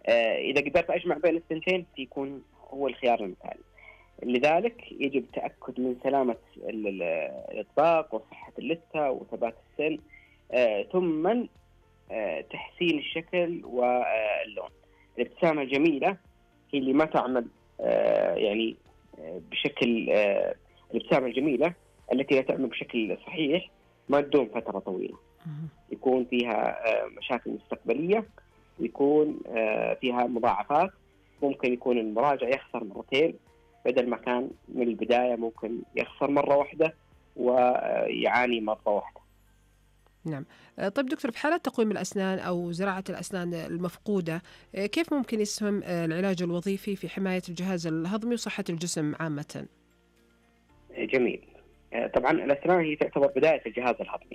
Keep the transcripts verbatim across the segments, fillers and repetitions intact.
إذا قدرت أجمع بين الثنتين يكون هو الخيار المثالي. لذلك يجب التأكد من سلامة الإطباق وصحة اللثة وثبات السن، ثم تحسين الشكل واللون. الابتسامة الجميلة هي اللي ما تعمل يعني بشكل الابتسامة الجميلة التي لا تعمل بشكل صحيح ما تدوم فترة طويلة، يكون فيها مشاكل مستقبلية ويكون فيها مضاعفات. ممكن يكون المراجع يخسر مرتين بدل ما كان من البداية ممكن يخسر مرة واحدة ويعاني مرة واحدة. نعم. طيب دكتور، في حالات تقويم الأسنان أو زراعة الأسنان المفقودة، كيف ممكن يسهم العلاج الوظيفي في حماية الجهاز الهضمي وصحة الجسم عامة؟ جميل. طبعا الأسنان هي تعتبر بداية الجهاز الهضمي،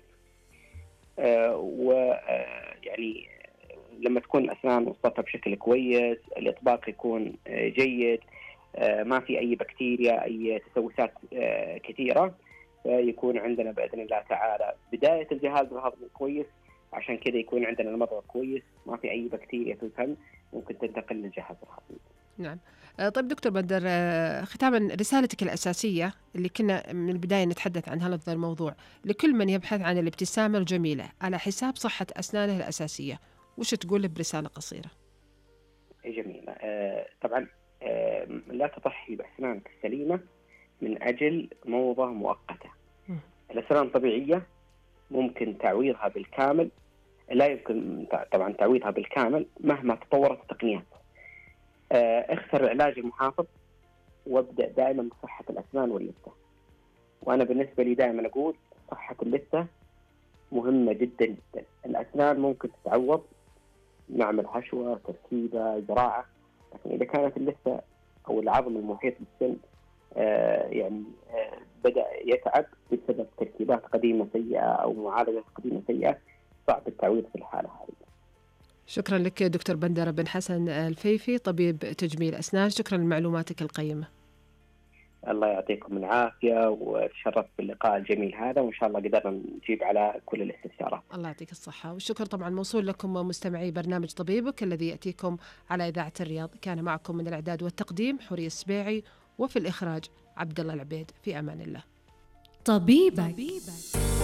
ويعني لما تكون الأسنان وسطها بشكل كويس، الإطباق يكون جيد، ما في أي بكتيريا أي تسوسات كثيرة، يكون عندنا بإذن الله تعالى بداية الجهاز الهضمي كويس. عشان كذا يكون عندنا المضغ كويس، ما في أي بكتيريا في الفم ممكن تنتقل للجهاز الهضمي. نعم. طيب دكتور بدر، ختاما رسالتك الأساسية اللي كنا من البداية نتحدث عن هذا الموضوع لكل من يبحث عن الابتسامة الجميلة على حساب صحة أسنانه الأساسية، وش تقول برسالة قصيرة؟ جميلة. آه طبعا آه لا تضحي بأسنانك السليمة من أجل موضة مؤقتة. الأسنان طبيعية ممكن تعويضها بالكامل، لا يمكن طبعا تعويضها بالكامل مهما تطورت التقنيات. آه اختر العلاج المحافظ وابدأ دائما بصحة الأسنان واللثة. وأنا بالنسبة لي دائما أقول صحة اللثة مهمة جدا جدا. الأسنان ممكن تتعوض، نعمل حشوة، تركيبة، زراعة، لكن إذا كانت اللثة أو العظم المحيط بالسن آه يعني آه بدأ يتعب بسبب تركيبات قديمة سيئة أو معالجة قديمة سيئة، صعب التعويض في الحالة هذه. شكرا لك دكتور بندر بن حسن الفيفي، طبيب تجميل أسنان، شكرا لمعلوماتك القيمة. الله يعطيكم العافية، وتشرفت باللقاء الجميل هذا، وإن شاء الله قدرنا نجيب على كل الاستفسارات. الله يعطيك الصحة، والشكر طبعا موصول لكم مستمعي برنامج طبيبك الذي يأتيكم على إذاعة الرياض. كان معكم من الإعداد والتقديم حورية السبيعي، وفي الإخراج عبد الله العبيد. في أمان الله. طبيبك.